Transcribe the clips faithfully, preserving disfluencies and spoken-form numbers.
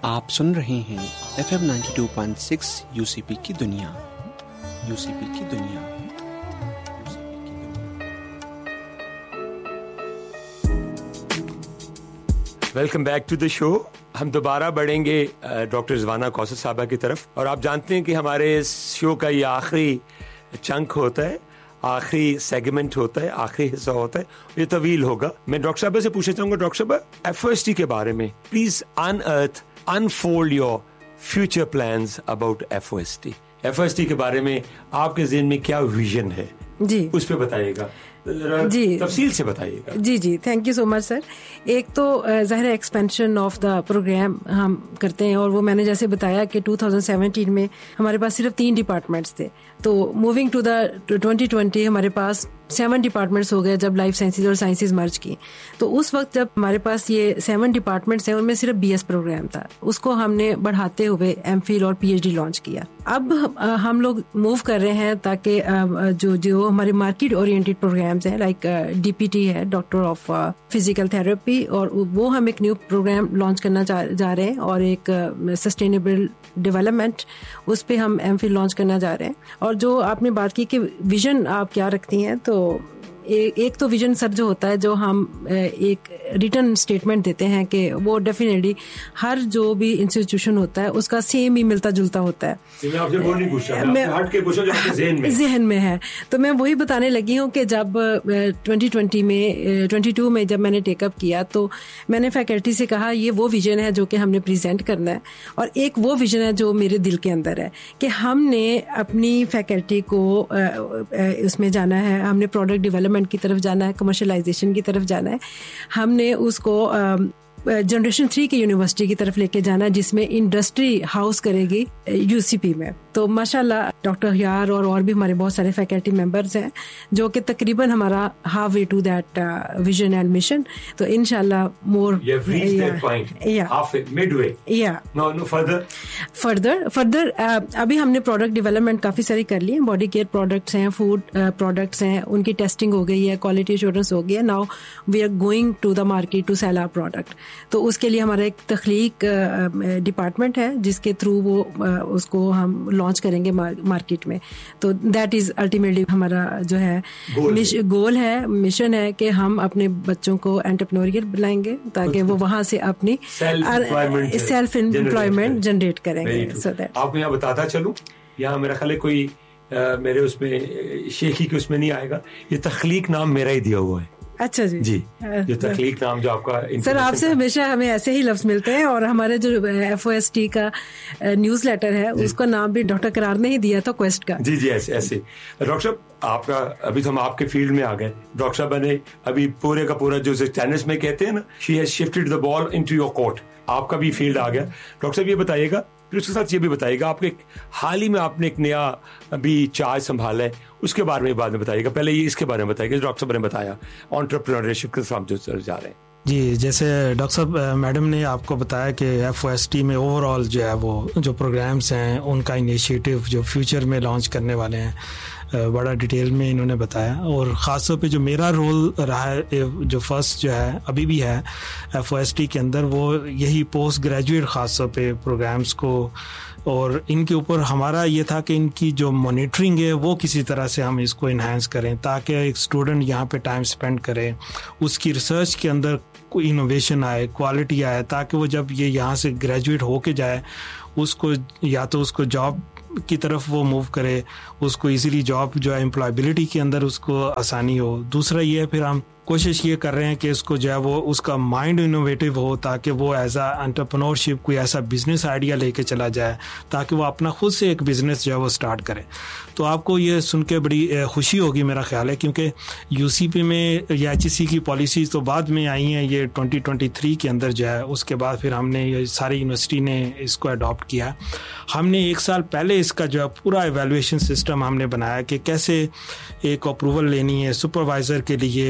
आप सुन रहे हैं F M ninety two point six UCP की दुनिया यूसीपी की दुनिया welcome back to the show. हम दोबारा बढ़ेंगे डॉक्टर ज़वाना कौसर साहबा की तरफ। और आप जानते हैं कि हमारे इस शो का ये आखिरी चंक होता है, आखिरी सेगमेंट होता है, आखिरी हिस्सा होता है। ये तवील होगा। मैं डॉक्टर साहब से पूछना चाहूँगा, डॉक्टर साहब एफ ओ एस टी के बारे में please unearth unfold your future plans about F O S T. F O S T के बारे में आपके ज़हन में क्या विजन है जी, उस पर बताइएगा जी, तफसील से बताइएगा। जी जी thank you so much sir. एक तो ज़ाहिर है एक्सपेंशन ऑफ द प्रोग्राम हम करते हैं, और वो मैंने जैसे बताया कि टू थाउजेंड सेवेंटीन में हमारे पास सिर्फ तीन डिपार्टमेंट्स थे, तो moving to the twenty twenty हमारे पास सेवन डिपार्टमेंट्स हो गए जब लाइफ साइंसेज और साइंसेज मर्ज की। तो उस वक्त जब हमारे पास ये सेवन डिपार्टमेंट्स हैं, उनमें सिर्फ बी एस प्रोग्राम था, उसको हमने बढ़ाते हुए एम फिल और पी एच डी लॉन्च किया। अब हम लोग मूव कर रहे हैं ताकि जो जो हमारे मार्केट ओरिएंटेड प्रोग्राम्स हैं, लाइक डी पी टी है, डॉक्टर ऑफ फिजिकल थेरेपी, और वो हम एक न्यू प्रोग्राम लॉन्च करना जा, जा रहे हैं, और एक सस्टेनेबल डेवलपमेंट, उस पे हम एम फिल लॉन्च करना जा रहे हैं। और जो आपने बात की कि विजन आप क्या रखती हैं, तो ए, एक तो विजन सर जो होता है, जो हम एक रिटर्न स्टेटमेंट देते हैं कि वो डेफिनेटली हर जो भी इंस्टीट्यूशन होता है उसका सेम ही मिलता जुलता होता है। मैं आपसे वो नहीं पूछ रहा, मैं हट के पूछा जो आपके ज़हन में ज़हन में है। तो मैं वही बताने लगी हूँ कि जब ट्वेंटी ट्वेंटी में ट्वेंटी टू में जब मैंने टेकअप किया, तो मैंने फैकल्टी से कहा ये वो विजन है जो कि हमने प्रेजेंट करना है, और एक वो विजन है जो मेरे दिल के अंदर है कि हमने अपनी फैकल्टी को उसमें जाना है, हमने प्रोडक्ट डेवलपमेंट की तरफ जाना है, कमर्शलाइजेशन की तरफ जाना है, हमने उसको जनरेशन थ्री की यूनिवर्सिटी की तरफ लेके जाना है, जिसमें इंडस्ट्री हाउस करेगी यूसीपी में। तो माशाल्लाह डॉक्टर यार और और भी हमारे बहुत सारे फैकल्टी मेंबर्स हैं जो कि तकरीबन हमारा half way to that vision and mission. तो इंशाल्लाह मोर फर्दर फर्दर अभी हमने प्रोडक्ट डेवलपमेंट काफ़ी सारी कर ली है, बॉडी केयर प्रोडक्ट्स हैं, फूड प्रोडक्ट्स हैं, उनकी टेस्टिंग हो गई है, क्वालिटी एश्योरेंस हो गई है। Now we are going to the market to cell our product. तो उसके लिए हमारा एक तख्लीक डिपार्टमेंट है जिसके थ्रू वो उसको हम लॉन्च करेंगे मार्केट में। तो दैट इज अल्टीमेटली हमारा जो है गोल है, मिशन है कि हम अपने बच्चों को एंटरप्रेन्योरियल बनाएंगे ताकि वो वहां से अपनी सेल्फ एम्प्लॉयमेंट जनरेट करेंगे। सो दैट आपको यहाँ बताता चलूं, यहाँ मेरा ख्याल है कोई आ, मेरे उसमें शेखी के उसमें नहीं आएगा, ये तख्लीक नाम मेरा ही दिया हुआ है। अच्छा जी जी जो तख्लीक नाम जो आपका सर, आपसे हमेशा हमें ऐसे ही लफ्ज मिलते हैं, और हमारे जो एफ ओ एस टी का न्यूज़ लेटर है उसका नाम भी डॉक्टर करार ने ही दिया था, क्वेस्ट का। जी जी ऐसे ऐसे डॉक्टर साहब आपका अभी तो हम आपके फील्ड में आ गए। डॉक्टर साहब ने अभी पूरे का पूरा जो टेनिस में कहते हैं ना, she has shifted the ball into your court, आपका भी फील्ड आ गया। डॉक्टर साहब ये बताइएगा, फिर उसके साथ ये भी बताइएगा, आपके हाल ही में आपने एक नया अभी चार्ज संभाला है, उसके बारे में बाद में बताइएगा। पहले ये इसके बारे में बताइएगा जो डॉक्टर साहब ने बताया एंटरप्रेन्योरशिप के साथ जो जा रहे हैं। जी, जैसे डॉक्टर साहब मैडम ने आपको बताया कि एफ ओ एस टी में ओवरऑल जो है वो जो प्रोग्राम्स हैं उनका इनिशिएटिव जो फ्यूचर में लॉन्च करने वाले हैं बड़ा डिटेल में इन्होंने बताया। और ख़ास तौर पे जो मेरा रोल रहा है जो फर्स्ट जो है अभी भी है एफ ओ एस टी के अंदर, वो यही पोस्ट ग्रेजुएट ख़ास तौर पे प्रोग्राम्स को, और इनके ऊपर हमारा ये था कि इनकी जो मॉनिटरिंग है वो किसी तरह से हम इसको इन्हांस करें ताकि एक स्टूडेंट यहाँ पे टाइम स्पेंड करे, उसकी रिसर्च के अंदर कोई इनोवेशन आए, क्वालिटी आए, ताकि वो जब ये यहाँ से ग्रेजुएट होके जाए उसको या तो उसको जॉब की तरफ वो मूव करे, उसको इजीली जॉब जो है एम्प्लॉयबिलिटी के अंदर उसको आसानी हो। दूसरा ये फिर हम कोशिश ये कर रहे हैं कि इसको जो है वो उसका माइंड इनोवेटिव हो ताकि वो एज आ एंटरप्रेन्योरशिप कोई ऐसा बिजनेस आइडिया लेके चला जाए ताकि वो अपना खुद से एक बिजनेस जो है वो स्टार्ट करे। तो आपको ये सुन के बड़ी खुशी होगी मेरा ख्याल है, क्योंकि यूसीपी में या एच ई सी की पॉलिसीज़ तो बाद में आई हैं, ये ट्वेंटी ट्वेंटी थ्री के अंदर जो है उसके बाद फिर हमने ये सारी यूनिवर्सिटी ने इसको अडॉप्ट किया। हमने एक साल पहले इसका जो है पूरा एवेल्युएशन सिस्टम हमने बनाया कि कैसे एक अप्रूवल लेनी है सुपरवाइज़र के लिए, सिनॉप्सिस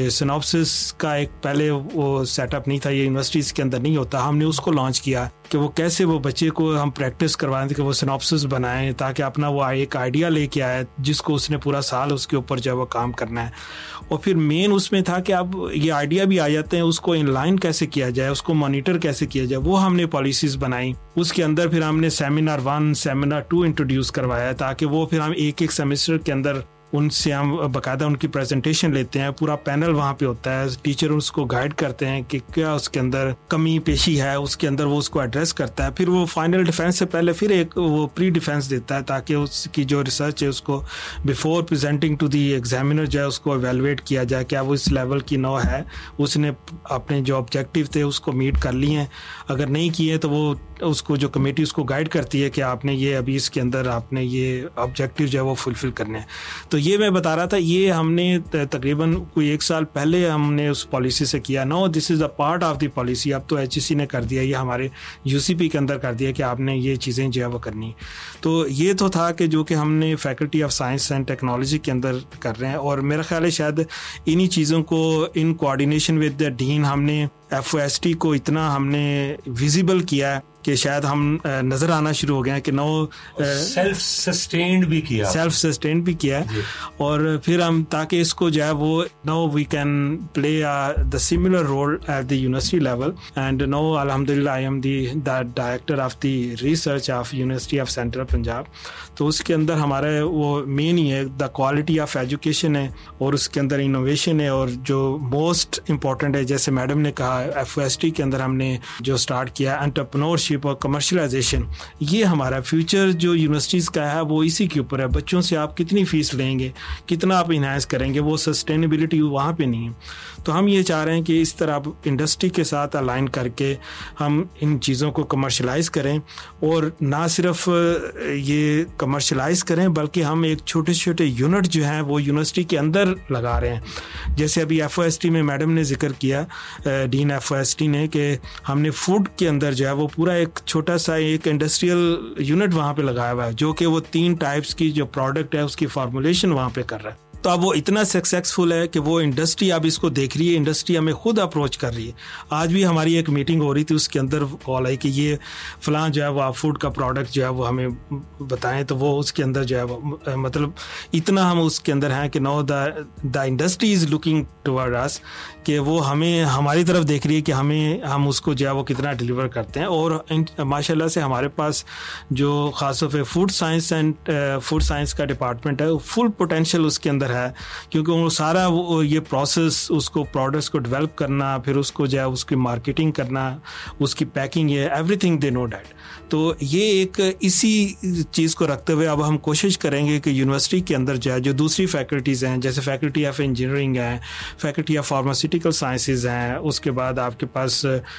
सिनॉप्सिस का एक पहले वो सेटअप नहीं था, ये यूनिवर्सिटीज़ के अंदर नहीं होता, हमने उसको लॉन्च किया कि वो कैसे वो बच्चे को हम प्रैक्टिस करवाएं कि वो सिनॉप्सिस बनाएं ताकि अपना वो एक आइडिया लेके आए जिसको उसने पूरा साल उसके ऊपर जो है वो काम करना है। और फिर मेन उसमें था कि अब ये आइडिया भी आ जाते हैं, उसको इनलाइन कैसे किया जाए, उसको मॉनिटर कैसे किया जाए, वो हमने पॉलिसीज़ बनाई। उसके अंदर फिर हमने seminar one seminar to introduce करवाया ताकि वो फिर हम एक एक सेमेस्टर के अंदर उनसे हम बाकायदा उनकी प्रेजेंटेशन लेते हैं, पूरा पैनल वहाँ पे होता है, टीचर उसको गाइड करते हैं कि क्या उसके अंदर कमी पेशी है, उसके अंदर वो उसको एड्रेस करता है। फिर वो फाइनल डिफेंस से पहले फिर एक वो प्री डिफेंस देता है ताकि उसकी जो रिसर्च है उसको before presenting to the examiner जो है उसको एवेलुएट किया जाए, क्या वो इस लेवल की नो है, उसने अपने जो ऑब्जेक्टिव थे उसको मीट कर लिए हैं, अगर नहीं किए तो वो उसको जो कमेटी उसको गाइड करती है कि आपने ये अभी इसके अंदर आपने ये ऑब्जेक्टिव जो है वो फुलफिल करने हैं। तो ये मैं बता रहा था, ये हमने तकरीबन कोई एक साल पहले हमने उस पॉलिसी से किया। No this is a part of the policy, अब तो एचईसी ने कर दिया, ये हमारे यूसीपी के अंदर कर दिया कि आपने ये चीज़ें जो है वो करनी। तो ये तो था कि जो कि हमने faculty of science and technology के अंदर कर रहे हैं, और मेरा ख्याल है शायद इन्हीं चीज़ों को in coordination with the dean हमने एफ ओ एस टी को इतना हमने विजिबल किया है कि शायद हम नजर आना शुरू हो गए हैं कि नो सेल्फ सस्टेन्ड भी किया सेल्फ सस्टेन्ड भी किया है। और फिर हम ताकि इसको जो है वो no we can play the similar role at the university level. And no अल्हम्दुलिल्लाह I am the director of the research of university of central Punjab. तो उसके अंदर हमारा वो मेन ही है द क्वालिटी ऑफ एजुकेशन है, और उसके अंदर इनोवेशन है, और जो मोस्ट इम्पॉर्टेंट है जैसे मैडम ने कहा एफ ओ एस टी के अंदर हमने जो स्टार्ट किया एंटरप्रेन्योरशिप और कमर्शलाइजेशन, ये हमारा फ्यूचर जो यूनिवर्सिटीज़ का है वो इसी के ऊपर है। बच्चों से आप कितनी फ़ीस लेंगे, कितना आप इन्हांस करेंगे, वो सस्टेनेबिलिटी वहाँ पे नहीं है। तो हम ये चाह रहे हैं कि इस तरह इंडस्ट्री के साथ अलाइन करके हम इन चीज़ों को कमर्शलाइज करें, और ना सिर्फ ये कमर्शलाइज करें बल्कि हम एक छोटे छोटे यूनिट जो हैं वो यूनिवर्सिटी के अंदर लगा रहे हैं। जैसे अभी एफ ओ एस टी में मैडम ने जिक्र किया, dean F O S T ने, कि हमने फूड के अंदर जो है वो पूरा एक छोटा सा एक इंडस्ट्रियल यूनिट वहाँ पे लगाया हुआ है, जो कि वो तीन टाइप्स की जो प्रोडक्ट है उसकी फार्मूलेशन वहाँ पे कर रहा है। तो अब वो इतना सक्सेसफुल है कि वो इंडस्ट्री अब इसको देख रही है, इंडस्ट्री हमें खुद अप्रोच कर रही है। आज भी हमारी एक मीटिंग हो रही थी, उसके अंदर कॉल आई कि ये फलां जो है वो आप फूड का प्रोडक्ट जो है वो हमें बताएं, तो वो उसके अंदर जो है वो मतलब इतना हम उसके अंदर हैं कि know the the industry is looking toward अस, कि वो हमें हमारी तरफ देख रही है कि हमें हम उसको जो है वो कितना डिलीवर करते हैं। और माशाल्लाह से हमारे पास जो ख़ासतौर पे food science and food science का डिपार्टमेंट है, फुल पोटेंशियल उसके अंदर है, क्योंकि वो सारा वो ये प्रोसेस उसको प्रोडक्ट्स को डेवलप करना, फिर उसको जो है उसकी मार्केटिंग करना, उसकी पैकिंग, ये एवरीथिंग दे नो डैट। तो ये एक इसी चीज़ को रखते हुए अब हम कोशिश करेंगे कि यूनिवर्सिटी के अंदर जो है जो दूसरी फैकल्टीज़ हैं, जैसे फैकल्टी ऑफ इंजीनियरिंग है, फैकल्टी ऑफ फार्मास्यूटिकल साइंसेज हैं, उसके बाद आपके पास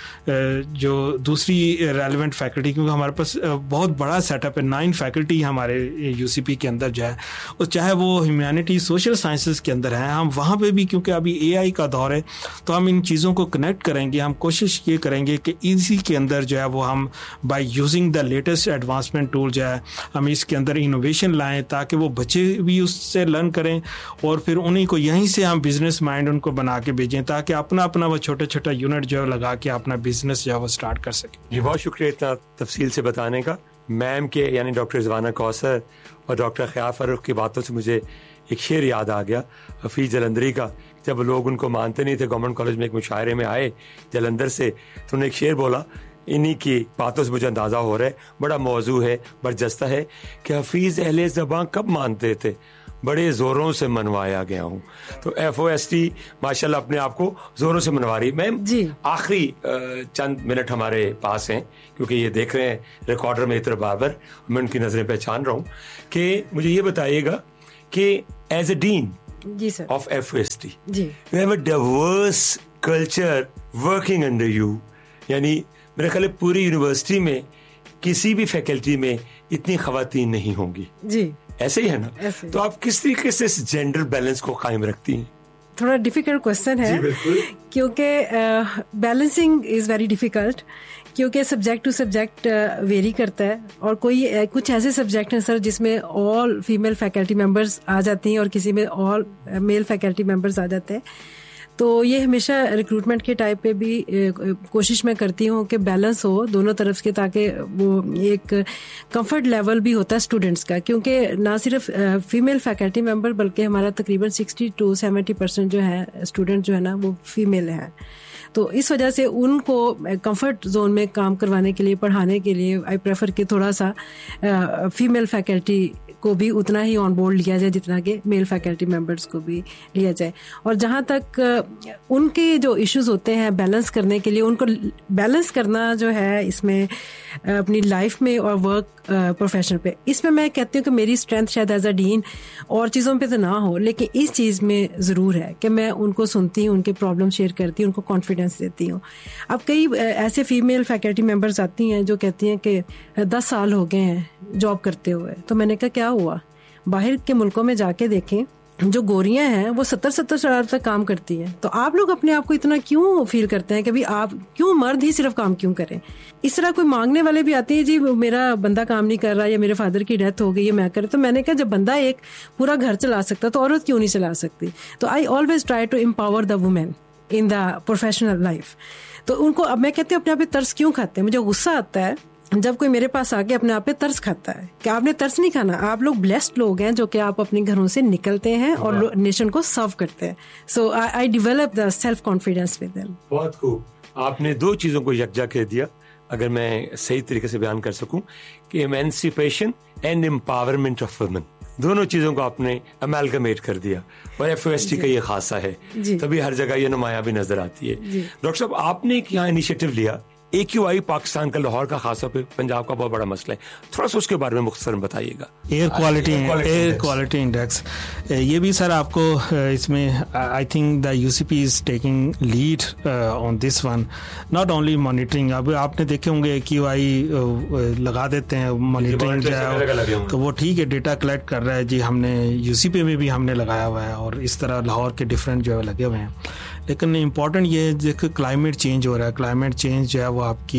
जो दूसरी रेलिवेंट फैकल्टी, क्योंकि हमारे पास बहुत बड़ा सेटअप है, नाइन फैकल्टी हमारे यूसीपी के अंदर जो है, और चाहे वो ह्यूमैनिटी सोशल साइंसेज के अंदर हैं, हम वहाँ पे भी, क्योंकि अभी एआई का दौर है, तो हम इन चीज़ों को कनेक्ट करेंगे। हम कोशिश ये करेंगे कि इसी के अंदर जो है वो हम by using the latest advancement tool जो है हम इसके अंदर इनोवेशन लाएं, ताकि वो बच्चे भी उससे लर्न करें, और फिर उन्हीं को यहीं से हम बिजनेस माइंड उनको बना के भेजें, ताकि अपना अपना वो छोटा छोटा यूनिट जो है लगा के अपना बिजनेस जो है वो स्टार्ट कर सकें। जी बहुत शुक्रिया इतना तफसील से बताने का। मैम के यानी डॉक्टर रिजवाना कौसर और डॉक्टर ख्याल फारूक की बातों से मुझे एक शेर याद आ गया हफीज जलंधरी का। जब लोग उनको मानते नहीं थे, गवर्नमेंट कॉलेज में एक मुशायरे में आए जलंधर से, तो उन्होंने एक शेर बोला, इन्हीं की बातों से मुझे अंदाज़ा हो रहा है, बड़ा मौजू है, बरजस्ता है, कि हफीज़ अहले ज़बां कब मानते थे, बड़े ज़ोरों से मनवाया गया हूँ। तो एफ ओ एस टी माशाल्लाह अपने आप को ज़ोरों से मनवा रही। मैम आखिरी चंद मिनट हमारे पास हैं, क्योंकि ये देख रहे हैं रिकॉर्डर में इतर बाबर, मैं उनकी नज़रें पहचान रहा हूँ, कि मुझे ये बताइएगा कि as a dean ji sir of F O S T G you have a diverse culture working under you, यानी मेरे ख्याल पूरी यूनिवर्सिटी में किसी भी फैकल्टी में इतनी खवातीन नहीं होंगी जी, ऐसे ही है ना? ऐसे। तो आप किस तरीके से इस जेंडर बैलेंस को कायम रखती हैं? थोड़ा डिफिकल्ट क्वेश्चन है, क्योंकि बैलेंसिंग इज़ वेरी डिफिकल्ट, क्योंकि सब्जेक्ट टू सब्जेक्ट वेरी करता है, और कोई uh, कुछ ऐसे सब्जेक्ट हैं सर जिसमें ऑल फीमेल फैकल्टी मेंबर्स आ जाती हैं और किसी में ऑल मेल फैकल्टी मेंबर्स आ जाते हैं। तो ये हमेशा रिक्रूटमेंट के टाइप पे भी कोशिश मैं करती हूँ कि बैलेंस हो दोनों तरफ के, ताकि वो एक कंफर्ट लेवल भी होता है स्टूडेंट्स का, क्योंकि ना सिर्फ फीमेल फैकल्टी मेंबर बल्कि हमारा तकरीबन सिक्सटी टू सेवेंटी परसेंट जो है स्टूडेंट जो है ना वो फीमेल हैं। तो इस वजह से उनको कंफर्ट जोन में काम करवाने के लिए, पढ़ाने के लिए आई प्रेफर कि थोड़ा सा फीमेल फैकल्टी को भी उतना ही ऑन बोर्ड लिया जाए जितना कि मेल फैकल्टी मेंबर्स को भी लिया जाए। और जहाँ तक उनके जो इश्यूज होते हैं बैलेंस करने के लिए, उनको बैलेंस करना जो है इसमें अपनी लाइफ में और वर्क प्रोफेशन पे, इसमें मैं कहती हूँ कि मेरी स्ट्रेंथ शायद एज अ डीन और चीज़ों पे तो ना हो, लेकिन इस चीज़ में ज़रूर है कि मैं उनको सुनती हूँ, उनके प्रॉब्लम शेयर करती हूँ, उनको कॉन्फिडेंस देती हूँ। अब कई ऐसे फीमेल फैकल्टी मेंबर्स आती हैं जो कहती हैं कि दस साल हो गए हैं जॉब करते हुए। तो मैंने कहा क्या हुआ, बाहर के मुल्कों में जाके देखें, जो गोरियां हैं वो सत्तर सत्तर साल तक काम करती हैं। तो आप लोग अपने आप को इतना क्यों फील करते हैं कि भाई आप क्यों मर्द ही सिर्फ काम क्यों करें। इस तरह कोई मांगने वाले भी आते हैं, जी मेरा बंदा काम नहीं कर रहा या मेरे फादर की डेथ हो गई है मैं करे। तो मैंने कहा जब बंदा एक पूरा घर चला सकता तो औरत क्यों नहीं चला सकती। तो I always try to empower the women in the professional life. तो उनको अब मैं कहती हूँ अपने आप पे तरस क्यों खाते हैं। मुझे गुस्सा आता है जब कोई मेरे पास आके अपने आप पे तरस खाता है कि आपने तरस नहीं खाना, आप लोग ब्लेस्ड लोग हैं जो कि आप अपने घरों से निकलते हैं और नेशन को सर्व करते हैं। सो आई develop the self confidence with them. बहुत खूब, आपने दो चीजों को यकजा कह दिया, अगर मैं सही तरीके से बयान कर सकूं, कि emancipation and empowerment of women, दोनों चीजों को आपने अमेलगमेट कर दिया। और एफ ओ एस टी का ये खासा है, तभी हर जगह ये नुमाया भी नजर आती है। डॉक्टर साहब, आपने एक यहाँ इनिशिएटिव लिया, ए क्यू आई पाकिस्तान का, लाहौर का, खासतौर पे पंजाब का बहुत बड़ा मसला है, थोड़ा सा उसके बारे में मुख्तसर बताइएगा। Air quality air quality index, ये भी सर आपको इसमें I think the UCP is taking lead on this one, not only monitoring. अब आपने देखे होंगे ए क्यू आई लगा देते हैं मॉनिटरिंग जो है, तो वो ठीक है डेटा कलेक्ट कर रहा है जी, हमने यूसीपी में भी हमने लगाया हुआ है और इस तरह लाहौर के डिफरेंट जो है लगे हुए हैं। लेकिन इम्पॉर्टेंट ये है कि क्लाइमेट चेंज हो रहा है, क्लाइमेट चेंज जो है वो आपकी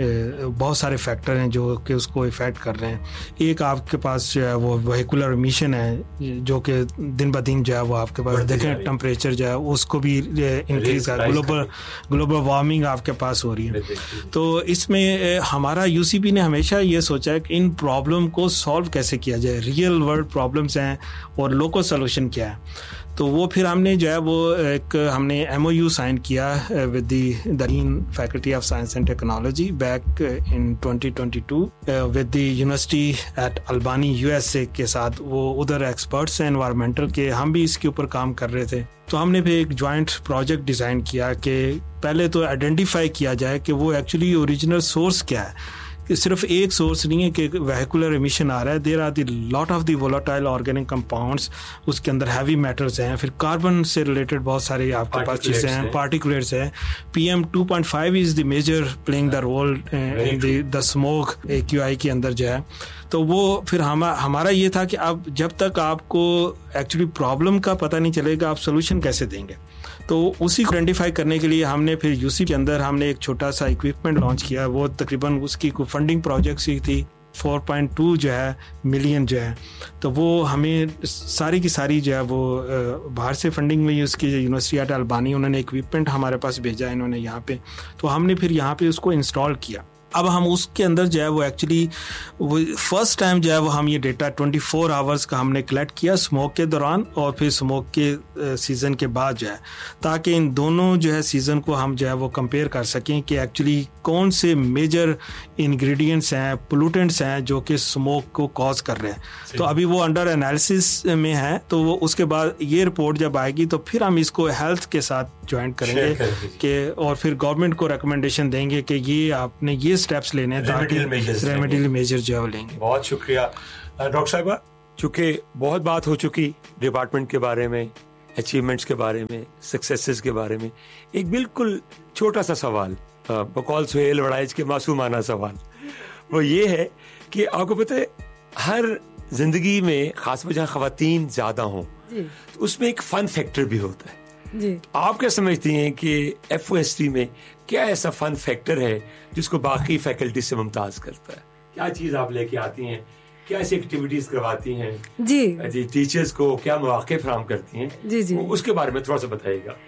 बहुत सारे फैक्टर हैं जो कि उसको इफेक्ट कर रहे हैं। एक आपके पास जो है वो वेहिकुलर एमिशन है जो कि दिन ब दिन जो है वो आपके पास देखें टेम्परेचर जो है उसको भी इंक्रीज कर, ग्लोबल ग्लोबल वार्मिंग आपके पास हो रही है। तो इसमें हमारा यूसीपी ने हमेशा ये सोचा है कि इन प्रॉब्लम को सॉल्व कैसे किया जाए, रियल वर्ल्ड प्रॉब्लम्स हैं और लोकल सोल्यूशन क्या है। तो वो फिर हमने जो है वो एक हमने एमओयू साइन किया with the dean faculty of science and technology back in twenty twenty two with the university eight Albany USA के साथ। वो उधर एक्सपर्ट्स हैं एनवायरमेंटल के, हम भी इसके ऊपर काम कर रहे थे। तो हमने फिर एक जॉइंट प्रोजेक्ट डिज़ाइन किया कि पहले तो आइडेंटिफाई किया जाए कि वो एक्चुअली ओरिजिनल सोर्स क्या है, कि सिर्फ एक सोर्स नहीं है कि वेहिकुलर एमिशन आ रहा है, there are the lot of the volatile organic compounds, उसके अंदर हैवी मेटल्स हैं, फिर कार्बन से रिलेटेड बहुत सारे आपके पास चीज़ें हैं, पार्टिकुलेट्स हैं, PM two point five is the major playing the role in the the smoke A Q I के अंदर जो है। तो वो फिर हम हमारा ये था कि अब जब तक आपको एक्चुअली प्रॉब्लम का पता नहीं चलेगा आप सोल्यूशन कैसे देंगे। तो उसी को आइडेंटिफाई करने के लिए हमने फिर यूसी के अंदर हमने एक छोटा सा इक्विपमेंट लॉन्च किया। वो तकरीबन उसकी फंडिंग प्रोजेक्ट सी थी फोर पॉइंट टू जो है मिलियन जो है। तो वो हमें सारी की सारी जो है वो बाहर से फंडिंग में उसकी यूनिवर्सिटी एट अल्बानी, उन्होंने इक्विपमेंट हमारे पास भेजा इन्होंने यहाँ पे, तो हमने फिर यहाँ पे उसको इंस्टॉल किया। अब हम उसके अंदर जो है वो एक्चुअली वो फर्स्ट टाइम जो है वो हम ये डेटा ट्वेंटी फोर आवर्स का हमने कलेक्ट किया स्मोक के दौरान और फिर स्मोक के सीज़न के बाद जो है, ताकि इन दोनों जो है सीज़न को हम जो है वो कंपेयर कर सकें कि एक्चुअली कौन से मेजर इंग्रेडिएंट्स हैं, पोल्यूटेंट्स हैं जो कि स्मोक को कॉज कर रहे हैं। तो अभी वो अंडर एनालिसिस में है, तो वो उसके बाद ये रिपोर्ट जब आएगी तो फिर हम इसको हेल्थ के साथ ज्वाइंट करेंगे कि और फिर गवर्नमेंट को रिकमेंडेशन देंगे कि ये आपने ये स्टेप्स लेने हैं ताकि रेमेडियल मेजर जो है लेंगे। बहुत शुक्रिया डॉक्टर साहिबा, चूंकि बहुत बात हो चुकी डिपार्टमेंट के बारे में, अचीवमेंट्स के बारे में, सक्सेसेस के बारे में, एक बिल्कुल छोटा सा सवाल, बकौल सुहेल वड़ाइज के मासूमाना सवाल, वो ये है कि आपको पता है हर जिंदगी में खास जहाँ खवातीन ज्यादा हों तो उसमें एक फन फैक्टर भी होता है जी। आप क्या समझती हैं कि एफ ओ एस टी में क्या ऐसा फन फैक्टर है जिसको बाकी फैकल्टी से मुमताज करता है? क्या चीज आप लेके आती हैं, क्या ऐसी एक्टिविटीज करवाती हैं जी जी टीचर्स को, क्या मौके फराहम करती हैं जी जी, उसके बारे में थोड़ा सा बताइएगा।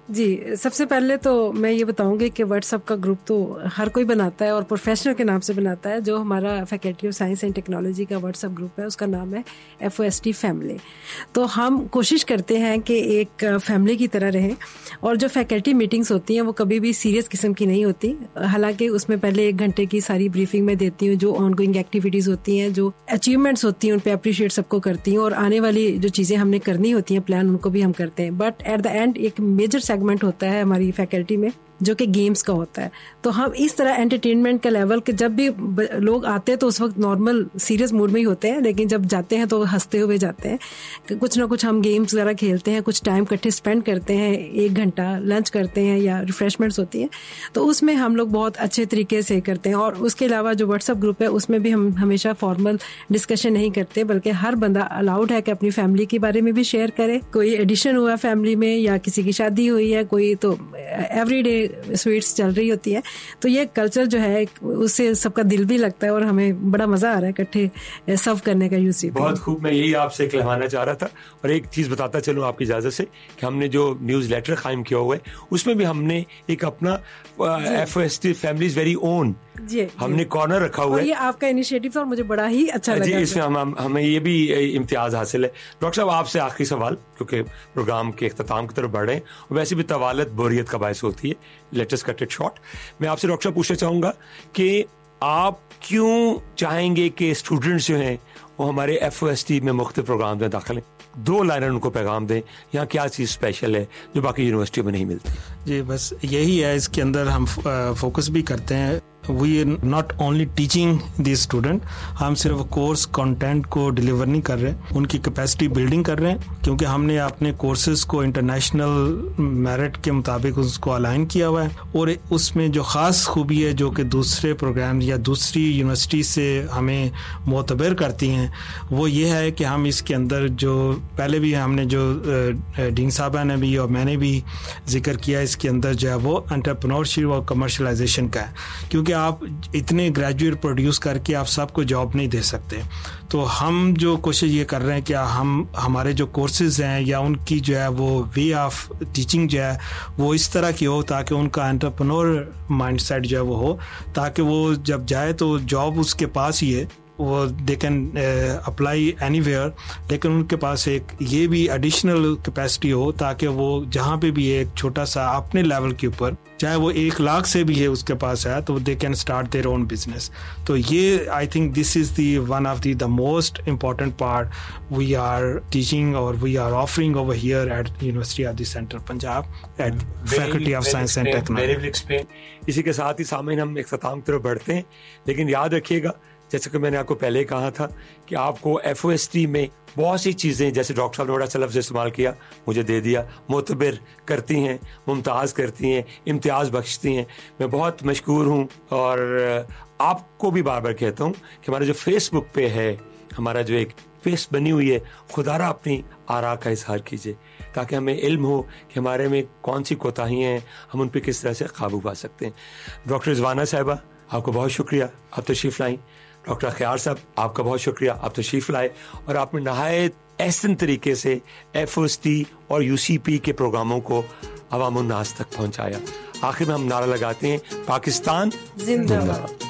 जी, सबसे पहले तो मैं ये बताऊंगी कि व्हाट्सएप का ग्रुप तो हर कोई बनाता है और प्रोफेशनल के नाम से बनाता है। जो हमारा faculty of science and technology का व्हाट्सएप ग्रुप है उसका नाम है F O S T family. तो हम कोशिश करते हैं कि एक फैमिली की तरह रहें, और जो फैकल्टी मीटिंग्स होती हैं वो कभी भी सीरियस किस्म की नहीं होती। हालांकि उसमें पहले एक घंटे की सारी ब्रीफिंग मैं देती हूँ, जो ऑनगोइंग एक्टिविटीज़ होती हैं, जो अचीवमेंट्स होती हैं, उन पर अप्रिशिएट सबको करती हूँ, और आने वाली जो चीज़ें हमने करनी होती हैं प्लान, उनको भी हम करते हैं। बट एट द एंड एक मेजर सेगमेंट होता है हमारी फैकल्टी में जो कि गेम्स का होता है। तो हम इस तरह एंटरटेनमेंट का लेवल कि जब भी लोग आते हैं तो उस वक्त नॉर्मल सीरियस मूड में ही होते हैं, लेकिन जब जाते हैं तो हंसते हुए जाते हैं। कुछ ना कुछ हम गेम्स वगैरह खेलते हैं, कुछ टाइम इकट्ठे स्पेंड करते हैं, एक घंटा लंच करते हैं या रिफ्रेशमेंट्स होती हैं, तो उसमें हम लोग बहुत अच्छे तरीके से करते हैं। और उसके अलावा जो व्हाट्सएप ग्रुप है उसमें भी हम हमेशा फॉर्मल डिस्कशन नहीं करते, बल्कि हर बंदा अलाउड है कि अपनी फैमिली के बारे में भी शेयर करे। कोई एडिशन हुआ फैमिली में या किसी की शादी हुई है, कोई तो एवरीडे स्वीट्स चल रही होती है। तो ये कल्चर जो है उससे सबका दिल भी लगता है और हमें बड़ा मजा आ रहा है इकट्ठे सर्व करने का। यूसी बहुत खूब, मैं यही आपसे कहवाना चाह रहा था। और एक चीज बताता चलूं आपकी इजाजत से कि हमने जो न्यूज लेटर कायम किया हुआ है उसमें भी हमने एक अपना F O S T families very own जी हमने कॉर्नर रखा हुआ है। ये आपका इनिशिएटिव था और मुझे बड़ा ही अच्छा लगा। जी, इसमें हम, हम हमें ये भी इम्तियाज हासिल है। डॉक्टर साहब, आपसे आखिरी सवाल, क्योंकि प्रोग्राम के इख्तिताम की तरफ बढ़ रहे हैं और वैसे भी तवालत बोरियत का बायस होती है, let us cut it short. मैं आपसे डॉक्टर साहब पूछना चाहूंगा कि आप क्यों चाहेंगे कि स्टूडेंट्स जो हैं वो हमारे एफ ओ एस टी में मुख्तलिफ प्रोग्राम में दाखिल हैं? दो लाइनर उनको पैगाम दें, यहाँ क्या चीज़ स्पेशल है जो बाकी यूनिवर्सिटी में नहीं मिलती? जी, बस यही है। इसके अंदर हम फोकस भी करते हैं, we are not only teaching the student, हम सिर्फ कोर्स कंटेंट को डिलीवर नहीं कर रहे, उनकी कैपेसिटी बिल्डिंग कर रहे हैं, क्योंकि हमने अपने कोर्सेज को इंटरनेशनल मेरिट के मुताबिक उसको अलाइन किया हुआ है। और उसमें जो ख़ास खूबी है जो कि दूसरे प्रोग्राम या दूसरी यूनिवर्सिटी से हमें मोतबर करती हैं, वो ये है कि हम इसके अंदर जो पहले भी हमने जो डीन साहबा ने भी और मैंने भी जिक्र किया, इसके अंदर जो है वो एंटरप्रेन्योरशिप और कमर्शलाइजेशन का है, क्योंकि आप इतने ग्रेजुएट प्रोड्यूस करके आप सबको जॉब नहीं दे सकते। तो हम जो कोशिश ये कर रहे हैं कि हम हमारे जो कोर्सेज हैं या उनकी जो है वो वे ऑफ टीचिंग जो है वो इस तरह की हो ताकि उनका एंटरप्रेन्योर माइंडसेट जो है वो हो, ताकि वो जब जाए तो जॉब उसके पास ही है, वो दे कैन अप्लाई एनीवेयर, लेकिन उनके पास एक ये भी एडिशनल कैपेसिटी हो ताकि वो जहाँ पे भी एक छोटा सा अपने लेवल के ऊपर, चाहे वो एक लाख से भी है उसके पास है, तो they can start their own business. तो ये I think this is the one of the the most important part we are teaching और we are offering over here eight university of the central Punjab eight faculty of science and technology. इसी के साथ ही सामने हम इख्तिताम की तरफ बढ़ते हैं, लेकिन याद रखिएगा जैसे कि मैंने आपको पहले कहा था कि आपको एफ ओ एस टी में बहुत सी चीज़ें, जैसे डॉक्टर साहब ने बड़ा सा लफ्ज़ इस्तेमाल किया, मुझे दे दिया, मोतबर करती हैं, मुमताज़ करती हैं, इम्तियाज़ बख्शती हैं। मैं बहुत मशकूर हूँ और आपको भी बार बार कहता हूँ कि हमारा जो फेसबुक पे है, हमारा जो एक फेस बनी हुई है, खुदारा अपनी आरा का इजहार कीजिए ताकि हमें इल्म हो कि हमारे में कौन सी कोताहियाँ हैं, हम उन पर किस तरह से काबू पा सकते हैं। डॉक्टर रिजवाना साहिबा, आपको बहुत शुक्रिया, आप तशरीफ़ लाई। डॉक्टर ख़ियार साहब, आपका बहुत शुक्रिया, आप तशरीफ़ लाए और आपने नहायत एहसन तरीके से एफ ओ एस टी और यू सी पी के प्रोग्रामों को अवामुन्नास तक पहुँचाया। आखिर में हम नारा लगाते हैं, पाकिस्तान जिंदाबाद।